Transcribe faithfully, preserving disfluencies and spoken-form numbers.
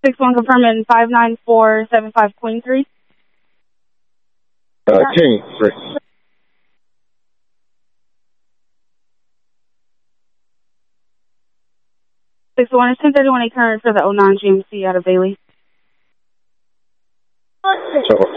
six one confirming five nine four seven five Queen Street. Uh, King Street. six one is ten thirty-one, a current for the oh nine G M C out of Bailey. So,